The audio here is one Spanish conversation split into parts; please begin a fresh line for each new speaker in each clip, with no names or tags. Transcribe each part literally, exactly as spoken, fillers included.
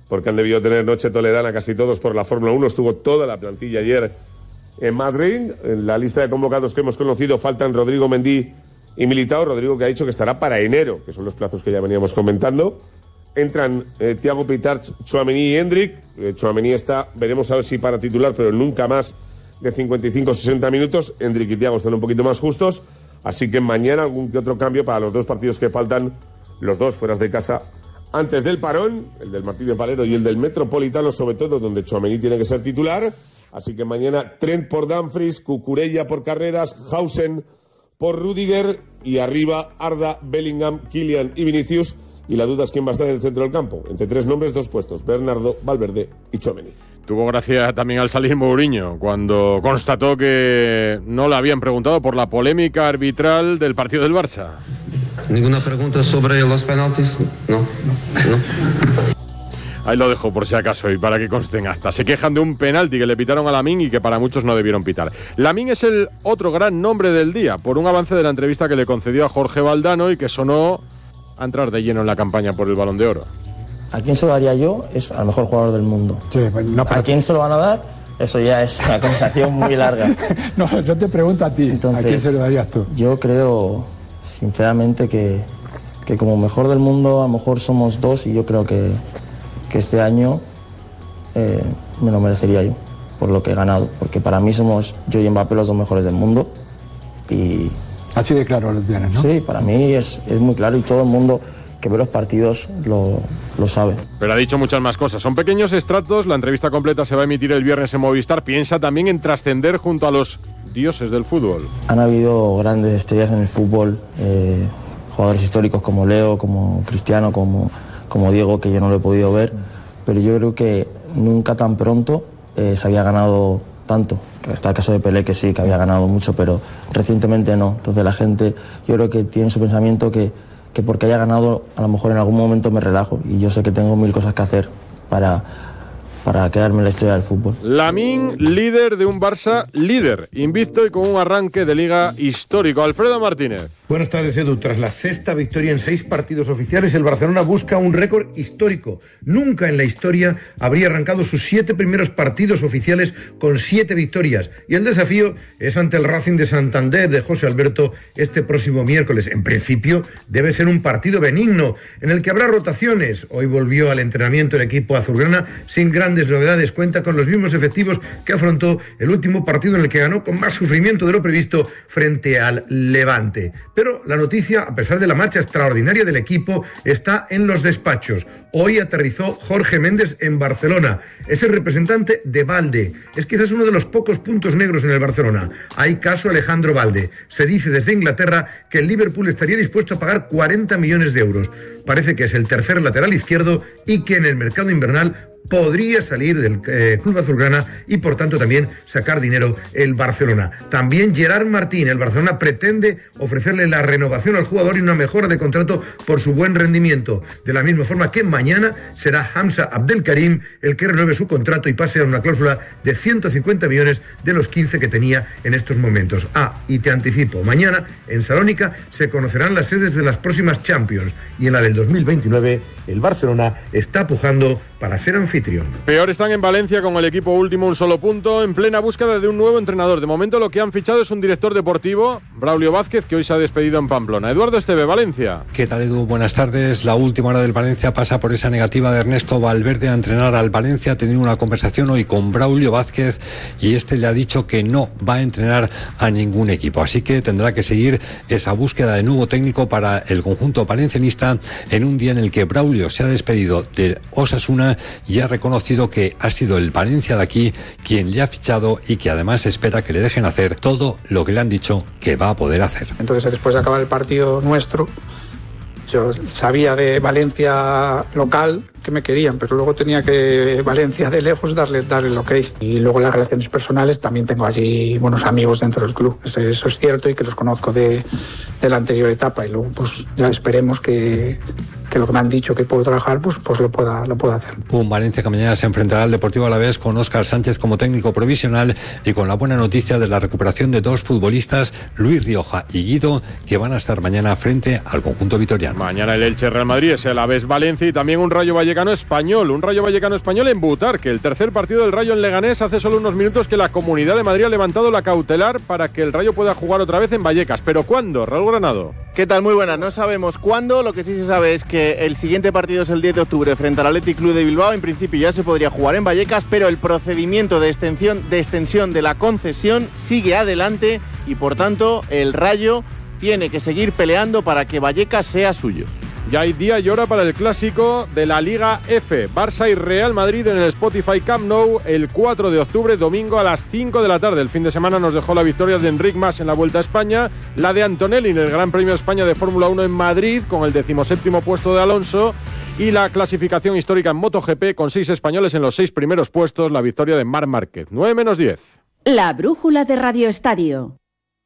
porque han debido tener noche toledana casi todos por la Fórmula uno. Estuvo toda la plantilla ayer en Madrid. En la lista de convocados que hemos conocido faltan Rodrigo Mendy y Militao. Rodrigo, que ha dicho que estará para enero, que son los plazos que ya veníamos comentando. Entran eh, Thiago Pitarch, Tchouaméni y Endrick. Eh, Tchouaméni está, veremos a ver si para titular, pero nunca más de cincuenta y cinco a sesenta minutos. Endrick y Thiago están un poquito más justos. Así que mañana algún que otro cambio para los dos partidos que faltan, los dos fueras de casa antes del parón, el del Martín de Palero y el del Metropolitano, sobre todo, donde Tchouaméni tiene que ser titular. Así que mañana Trent por Dumfries, Cucurella por Carreras, Hausen por Rudiger y arriba Arda, Bellingham, Kylian y Vinicius. Y la duda es quién va a estar en el centro del campo. Entre tres nombres, dos puestos: Bernardo, Valverde y Tchouaméni.
Tuvo gracia también al salir Mourinho cuando constató que no le habían preguntado por la polémica arbitral del partido del Barça.
¿Ninguna pregunta sobre los penaltis? No, no.
Ahí lo dejo por si acaso y para que conste en acta. Se quejan de un penalti que le pitaron a Lamine y que para muchos no debieron pitar. Lamine es el otro gran nombre del día, por un avance de la entrevista que le concedió a Jorge Valdano y que sonó a entrar de lleno en la campaña por el Balón de Oro.
¿A quién se lo daría yo? Es al mejor jugador del mundo. Sí, no, ¿a quién se lo van a dar? Eso ya es una conversación muy larga.
No, yo te pregunto a ti. Entonces, ¿a quién se lo darías tú?
Yo creo, sinceramente, que, que como mejor del mundo, a lo mejor somos dos y yo creo que, que este año eh, me lo merecería yo, por lo que he ganado. Porque para mí somos yo y Mbappé los dos mejores del mundo. Y
así de claro lo tienes, ¿no?
Sí, para mí es, es muy claro y todo el mundo que ve los partidos lo, lo sabe.
Pero ha dicho muchas más cosas. Son pequeños estratos. La entrevista completa se va a emitir el viernes en Movistar. Piensa también en trascender junto a los dioses del fútbol.
Han habido grandes estrellas en el fútbol, eh, jugadores históricos como Leo, como Cristiano, como, como Diego, que yo no lo he podido ver, pero yo creo que nunca tan pronto eh, se había ganado tanto. Está el caso de Pelé, que sí, que había ganado mucho, pero recientemente no. Entonces la gente, yo creo que tiene su pensamiento que, que porque haya ganado, a lo mejor en algún momento me relajo. Y yo sé que tengo mil cosas que hacer para, para quedarme en la historia del fútbol.
Lamine, líder de un Barça líder, invicto y con un arranque de liga histórico. Alfredo Martínez.
Buenas tardes, Edu. Tras la sexta victoria en seis partidos oficiales, el Barcelona busca un récord histórico. Nunca en la historia habría arrancado sus siete primeros partidos oficiales con siete victorias. Y el desafío es ante el Racing de Santander de José Alberto este próximo miércoles. En principio debe ser un partido benigno, en el que habrá rotaciones. Hoy volvió al entrenamiento el equipo azulgrana sin grandes novedades. Cuenta con los mismos efectivos que afrontó el último partido en el que ganó con más sufrimiento de lo previsto frente al Levante. Pero la noticia, a pesar de la marcha extraordinaria del equipo, está en los despachos. Hoy aterrizó Jorge Méndez en Barcelona. Es el representante de Valde. Es quizás uno de los pocos puntos negros en el Barcelona. Hay caso Alejandro Valde. Se dice desde Inglaterra que el Liverpool estaría dispuesto a pagar cuarenta millones de euros. Parece que es el tercer lateral izquierdo y que en el mercado invernal podría salir del eh, club azulgrana y por tanto también sacar dinero el Barcelona. También Gerard Martín, el Barcelona pretende ofrecerle la renovación al jugador y una mejora de contrato por su buen rendimiento. De la misma forma que mañana será Hamza Abdelkarim el que renueve su contrato y pase a una cláusula de ciento cincuenta millones de los quince que tenía en estos momentos. Ah, y te anticipo, mañana en Salónica se conocerán las sedes de las próximas Champions y en la del dos mil veintinueve el Barcelona está pujando para ser anfitrión.
Peor están en Valencia con el equipo último, un solo punto, en plena búsqueda de un nuevo entrenador. De momento lo que han fichado es un director deportivo, Braulio Vázquez, que hoy se ha despedido en Pamplona. Eduardo Esteve, Valencia.
¿Qué tal, Edu? Buenas tardes. La última hora del Valencia pasa por esa negativa de Ernesto Valverde a entrenar al Valencia. Ha tenido una conversación hoy con Braulio Vázquez y este le ha dicho que no va a entrenar a ningún equipo. Así que tendrá que seguir esa búsqueda de nuevo técnico para el conjunto valencianista en un día en el que Braulio se ha despedido de Osasuna y ha reconocido que ha sido el Valencia de aquí quien le ha fichado y que además espera que le dejen hacer todo lo que le han dicho que va a poder hacer.
Entonces, después de acabar el partido nuestro, yo sabía de Valencia local que me querían, pero luego tenía que Valencia de lejos darle, darle el ok. Y luego las relaciones personales, también tengo allí buenos amigos dentro del club. Eso es cierto y que los conozco de, de la anterior etapa. Y luego pues ya esperemos que, que lo que me han dicho que puedo trabajar, pues, pues lo pueda, lo pueda hacer.
Un Valencia que mañana se enfrentará al Deportivo Alavés con Óscar Sánchez como técnico provisional y con la buena noticia de la recuperación de dos futbolistas, Luis Rioja y Guido, que van a estar mañana frente al conjunto vitoriano.
Mañana el Elche Real Madrid, ese Alavés Valencia y también un Rayo Vallecano Vallecano Español, un Rayo Vallecano Español en Butarque, el tercer partido del Rayo en Leganés. Hace solo unos minutos que la Comunidad de Madrid ha levantado la cautelar para que el Rayo pueda jugar otra vez en Vallecas. ¿Pero cuándo, Raúl Granado?
¿Qué tal? Muy buenas. No sabemos cuándo, lo que sí se sabe es que el siguiente partido es el diez de octubre frente al Athletic Club de Bilbao. En principio ya se podría jugar en Vallecas, pero el procedimiento de extensión, de extensión de la concesión sigue adelante y por tanto el Rayo tiene que seguir peleando para que Vallecas sea suyo.
Ya hay día y hora para el clásico de la Liga F, Barça y Real Madrid en el Spotify Camp Nou el cuatro de octubre, domingo a las cinco de la tarde. El fin de semana nos dejó la victoria de Enric Mas en la Vuelta a España, la de Antonelli en el Gran Premio de España de Fórmula uno en Madrid con el decimoséptimo puesto de Alonso y la clasificación histórica en MotoGP con seis españoles en los seis primeros puestos, la victoria de Marc Márquez. nueve menos diez.
La brújula de Radio Estadio.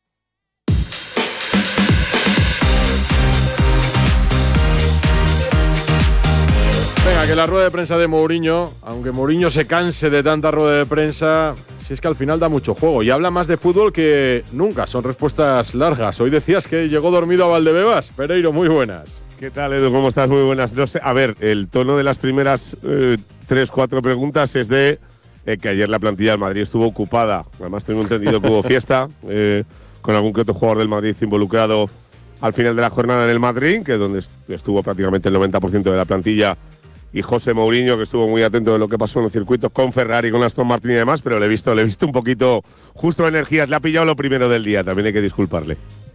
Venga, que la rueda de prensa de Mourinho, aunque Mourinho se canse de tanta rueda de prensa, si es que al final da mucho juego y habla más de fútbol que nunca, son respuestas largas. Hoy decías que llegó dormido a Valdebebas. Pereiro, muy buenas.
¿Qué tal, Edu? ¿Cómo estás? Muy buenas. No sé, a ver, el tono de las primeras eh, tres, cuatro preguntas es de eh, que ayer la plantilla del Madrid estuvo ocupada. Además, tengo entendido que hubo fiesta eh, con algún que otro jugador del Madrid involucrado al final de la jornada en el Madrid, que es donde estuvo prácticamente el noventa por ciento de la plantilla, y José Mourinho, que estuvo muy atento de lo que pasó en los circuitos con Ferrari, con Aston Martin y demás, pero le he visto, le he visto un poquito justo de energías. Le ha pillado lo primero del día, también hay que disculparle.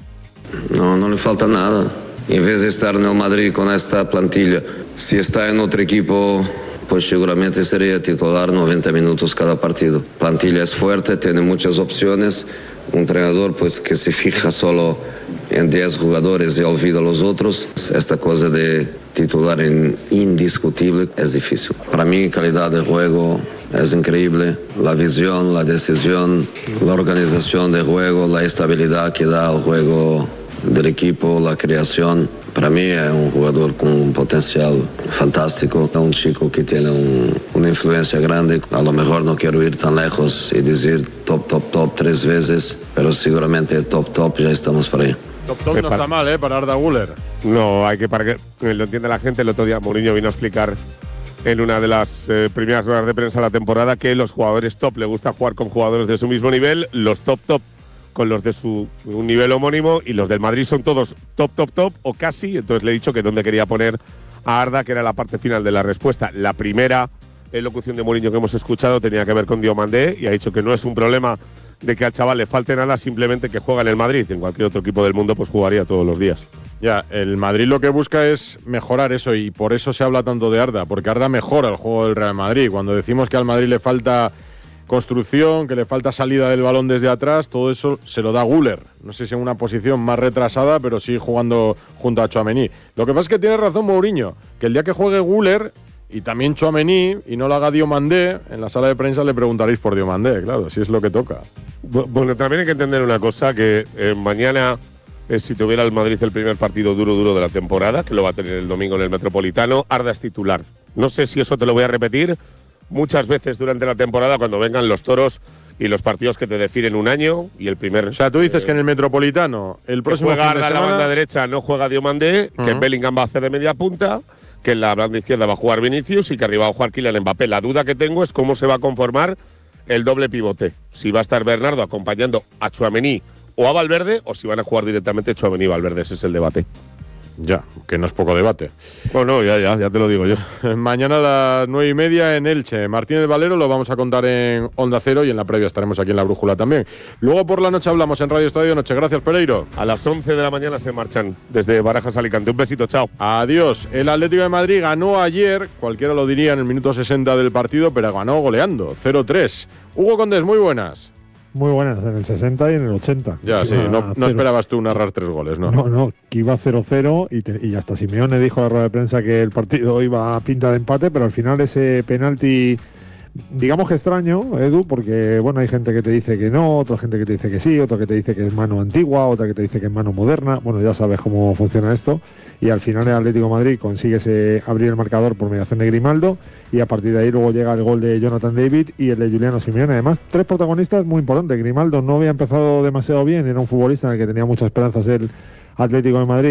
No, no le falta nada. En vez de estar en el Madrid con esta plantilla, si está en otro equipo, pues seguramente sería titular noventa minutos cada partido. Plantilla es fuerte, tiene muchas opciones. Un entrenador pues que se fija solo en diez jugadores y olvida a los otros. Esta cosa de titular en indiscutible es difícil. Para mí, calidad de juego es increíble. La visión, la decisión, la organización de juego, la estabilidad que da al juego del equipo, la creación. Para mí es un jugador con un potencial fantástico, un chico que tiene un, una influencia grande. A lo mejor no quiero ir tan lejos y decir top, top, top tres veces, pero seguramente top, top ya estamos por ahí.
Top, top no está mal, ¿eh? Para Arda Güler.
No, hay que para que lo entienda la gente. El otro día Mourinho vino a explicar en una de las eh, primeras ruedas de prensa de la temporada que los jugadores top le gusta jugar con jugadores de su mismo nivel, los top, top con los de su un nivel homónimo, y los del Madrid son todos top, top, top o casi. Entonces le he dicho que dónde quería poner a Arda, que era la parte final de la respuesta. La primera locución de Mourinho que hemos escuchado tenía que ver con Diomandé y ha dicho que no es un problema de que al chaval le falte nada, simplemente que juega en el Madrid. En cualquier otro equipo del mundo pues jugaría todos los días.
Ya, el Madrid lo que busca es mejorar eso y por eso se habla tanto de Arda, porque Arda mejora el juego del Real Madrid. Cuando decimos que al Madrid le falta construcción, que le falta salida del balón desde atrás, todo eso se lo da Güler. No sé si en una posición más retrasada, pero sí jugando junto a Tchouaméni. Lo que pasa es que tiene razón Mourinho, que el día que juegue Güler y también Tchouaméni y no lo haga Diomandé, en la sala de prensa le preguntaréis por Diomandé, claro, si es lo que toca.
Bueno, también hay que entender una cosa, que eh, mañana, eh, si tuviera el Madrid el primer partido duro, duro de la temporada, que lo va a tener el domingo en el Metropolitano, Arda es titular. No sé si eso te lo voy a repetir muchas veces durante la temporada cuando vengan los toros y los partidos que te definen un año y el primer.
O sea, tú dices eh, que en el Metropolitano el próximo
juega
fin de
Arda
semana...
a la banda derecha, no juega Diomandé, uh-huh. que Bellingham va a hacer de media punta, que en la banda izquierda va a jugar Vinicius y que arriba va a jugar Kylian Mbappé. La duda que tengo es cómo se va a conformar el doble pivote. Si va a estar Bernardo acompañando a Tchouaméni o a Valverde, o si van a jugar directamente Tchouaméni y Valverde. Ese es el debate.
Ya, que no es poco debate.
Bueno, ya, ya, ya te lo digo yo.
Mañana a las nueve y media en Elche. Martínez Valero lo vamos a contar en Onda Cero y en la previa estaremos aquí en La Brújula también. Luego por la noche hablamos en Radio Estadio Noche. Gracias, Pereiro.
A las once de la mañana se marchan desde Barajas a Alicante. Un besito, chao.
Adiós. El Atlético de Madrid ganó ayer, cualquiera lo diría en el minuto sesenta del partido, pero ganó goleando, cero tres. Hugo Condés, muy buenas.
Muy buenas, en el sesenta y en el ochenta.
Ya, sí, no, no esperabas tú narrar tres goles, ¿no?
No, no, que iba cero cero y, te, y hasta Simeone dijo en la rueda de prensa que el partido iba a pinta de empate, pero al final ese penalti, digamos que extraño, Edu, porque bueno, hay gente que te dice que no, otra gente que te dice que sí, otra que te dice que es mano antigua, otra que te dice que es mano moderna. Bueno, ya sabes cómo funciona esto. Y al final el Atlético de Madrid consigue ese, abrir el marcador por mediación de Grimaldo, y a partir de ahí luego llega el gol de Jonathan David y el de Giuliano Simeone. Además, tres protagonistas muy importantes. Grimaldo no había empezado demasiado bien, era un futbolista en el que tenía muchas esperanzas el Atlético de Madrid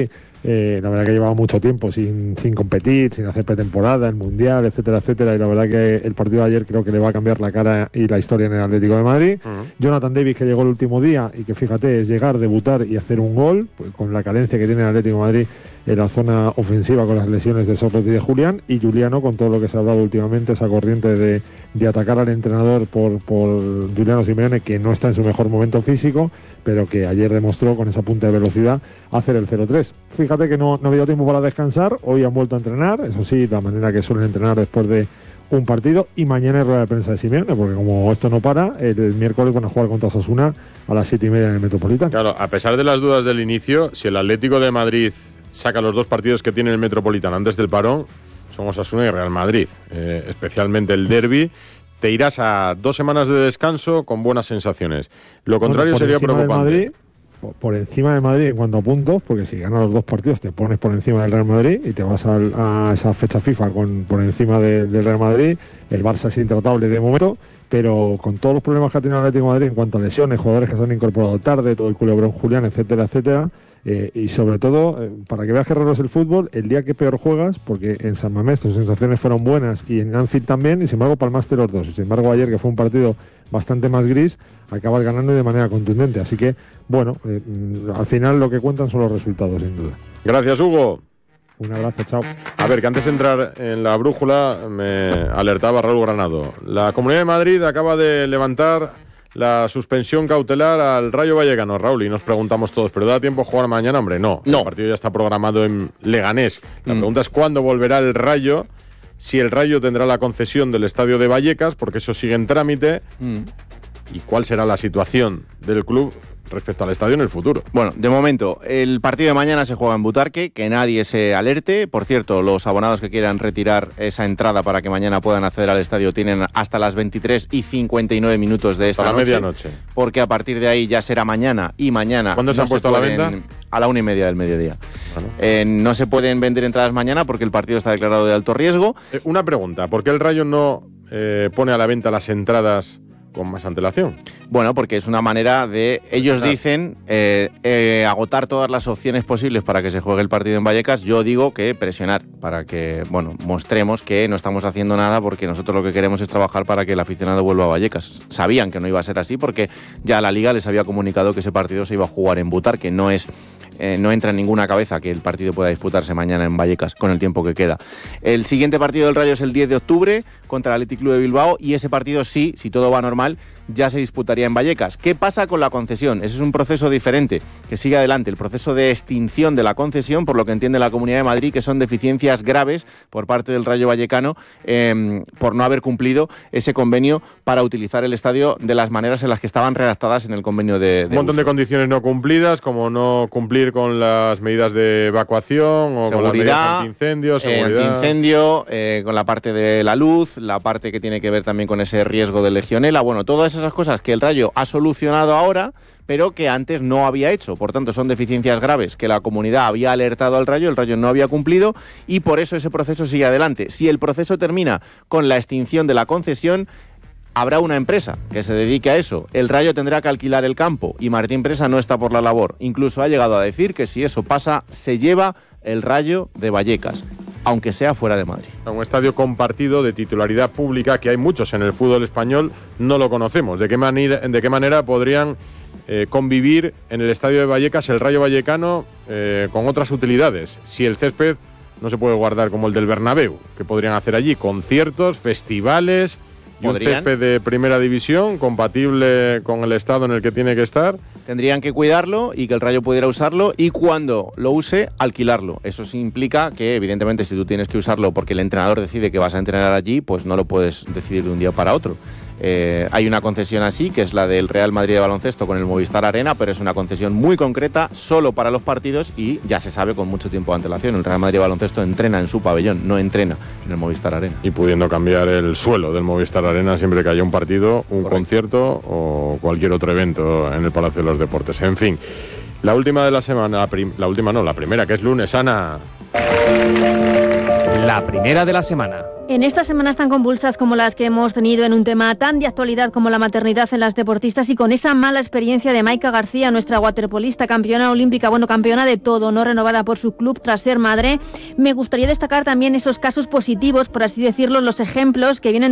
Eh, la verdad que llevaba mucho tiempo sin, sin competir, sin hacer pretemporada, el Mundial, etcétera, etcétera, y la verdad que el partido de ayer creo que le va a cambiar la cara y la historia en el Atlético de Madrid. Uh-huh. Jonathan Davis, que llegó el último día y que fíjate, es llegar, debutar y hacer un gol, pues, con la carencia que tiene el Atlético de Madrid en la zona ofensiva con las lesiones de Sorloth y de Julián, y Juliano con todo lo que se ha hablado últimamente, esa corriente de, de atacar al entrenador por, por Juliano Simeone, que no está en su mejor momento físico, pero que ayer demostró con esa punta de velocidad hacer el cero tres. Fíjate que no, no ha habido tiempo para descansar, hoy han vuelto a entrenar, eso sí, la manera que suelen entrenar después de un partido, y mañana es rueda de prensa de Simeone, porque como esto no para, el, el miércoles van a jugar contra Osasuna a las siete y media en el Metropolitano.
Claro, a pesar de las dudas del inicio, si el Atlético de Madrid saca los dos partidos que tiene el Metropolitano antes del parón, son Osasuna y Real Madrid, eh, especialmente el derbi. Te irás a dos semanas de descanso con buenas sensaciones. Lo contrario bueno, sería preocupante.
Madrid, por, por encima de Madrid en cuanto a puntos, porque si ganas los dos partidos te pones por encima del Real Madrid y te vas a, a esa fecha FIFA con por encima de, del Real Madrid. El Barça es intratable de momento, pero con todos los problemas que ha tenido el Atlético de Madrid en cuanto a lesiones, jugadores que se han incorporado tarde, todo el culebrón Julián, etcétera, etcétera. Eh, y sobre todo, eh, para que veas que raro es el fútbol, el día que peor juegas, porque en San Mamés tus sensaciones fueron buenas y en Anfield también, y sin embargo palmaste los dos. Y sin embargo ayer, que fue un partido bastante más gris, acabas ganando de manera contundente. Así que, bueno, eh, al final lo que cuentan son los resultados, sin duda.
Gracias, Hugo.
Un abrazo, chao.
A ver, que antes de entrar en la brújula me alertaba Raúl Granado. La Comunidad de Madrid acaba de levantar la suspensión cautelar al Rayo Vallecano, Raúl, y nos preguntamos todos, ¿pero da tiempo a jugar mañana? Hombre, no.
no.
El partido ya está programado en Leganés. La mm. pregunta es cuándo volverá el Rayo, si el Rayo tendrá la concesión del estadio de Vallecas, porque eso sigue en trámite, mm. y cuál será la situación del club respecto al estadio en el futuro.
Bueno, de momento, el partido de mañana se juega en Butarque, que nadie se alerte. Por cierto, los abonados que quieran retirar esa entrada para que mañana puedan acceder al estadio tienen hasta las veintitrés y cincuenta y nueve minutos de esta
hasta
noche.
la medianoche.
Porque a partir de ahí ya será mañana y mañana.
¿Cuándo se han puesto a la venta?
A la una y media del mediodía. Bueno. Eh, no se pueden vender entradas mañana porque el partido está declarado de alto riesgo.
Eh, una pregunta, ¿por qué el Rayo no eh, pone a la venta las entradas con más antelación?
Bueno, porque es una manera de, ellos claro. dicen, eh, eh, agotar todas las opciones posibles para que se juegue el partido en Vallecas. Yo digo que presionar, para que, bueno, mostremos que no estamos haciendo nada, porque nosotros lo que queremos es trabajar para que el aficionado vuelva a Vallecas. Sabían que no iba a ser así, porque ya la Liga les había comunicado que ese partido se iba a jugar en Butarque, no es... Eh, no entra en ninguna cabeza que el partido pueda disputarse mañana en Vallecas con el tiempo que queda. El siguiente partido del Rayo es el diez de octubre contra el Athletic Club de Bilbao, y ese partido sí, si todo va normal, ya se disputaría en Vallecas. ¿Qué pasa con la concesión? Ese es un proceso diferente que sigue adelante, el proceso de extinción de la concesión, por lo que entiende la Comunidad de Madrid, que son deficiencias graves por parte del Rayo Vallecano eh, por no haber cumplido ese convenio para utilizar el estadio de las maneras en las que estaban redactadas en el convenio de, de
un montón
uso.
de condiciones no cumplidas, como no cumplir con las medidas de evacuación o
seguridad,
con las medidas antiincendio, seguridad.
Eh, antiincendio, eh, con la parte de la luz, la parte que tiene que ver también con ese riesgo de legionela, bueno, todas esas cosas que el Rayo ha solucionado ahora, pero que antes no había hecho. Por tanto, son deficiencias graves que la comunidad había alertado al Rayo, el Rayo no había cumplido, y por eso ese proceso sigue adelante. Si el proceso termina con la extinción de la concesión, habrá una empresa que se dedique a eso. El Rayo tendrá que alquilar el campo y Martín Presa no está por la labor. Incluso ha llegado a decir que si eso pasa, se lleva el Rayo de Vallecas, aunque sea fuera de Madrid.
Un estadio compartido de titularidad pública, que hay muchos en el fútbol español, no lo conocemos. ¿De qué manera, de qué manera podrían eh, convivir en el estadio de Vallecas el Rayo Vallecano eh, con otras utilidades? Si el césped no se puede guardar como el del Bernabéu, ¿qué podrían hacer allí? Conciertos, festivales... ¿Y un césped de primera división compatible con el estado en el que tiene que estar?
Tendrían que cuidarlo y que el Rayo pudiera usarlo, y cuando lo use, alquilarlo. Eso sí implica que, evidentemente, si tú tienes que usarlo porque el entrenador decide que vas a entrenar allí, pues no lo puedes decidir de un día para otro. Eh, hay una concesión así, que es la del Real Madrid de baloncesto con el Movistar Arena, pero es una concesión muy concreta, solo para los partidos, y ya se sabe con mucho tiempo de antelación. El Real Madrid de baloncesto entrena en su pabellón, no entrena en el Movistar Arena.
Y pudiendo cambiar el suelo del Movistar Arena siempre que haya un partido, un Correcto. concierto o cualquier otro evento en el Palacio de los Deportes. En fin, la última de la semana, la, prim- la última no, la primera, que es lunes, Ana.
la primera de la semana.
En estas semanas tan convulsas como las que hemos tenido en un tema tan de actualidad como la maternidad en las deportistas y con esa mala experiencia de Maika García, nuestra waterpolista, campeona olímpica, bueno, campeona de todo, no renovada por su club tras ser madre, me gustaría destacar también esos casos positivos, por así decirlo, los ejemplos que vienen